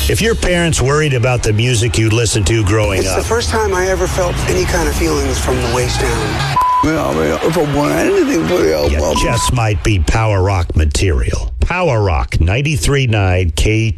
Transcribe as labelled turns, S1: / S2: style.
S1: If your parents worried about the music you listened to growing
S2: It's
S1: up,
S2: the first time I ever felt any kind of feelings from the waist down.
S3: Well, if I want anything for the
S1: you
S3: album.
S1: just might be power rock material. Power Rock 93.9 K.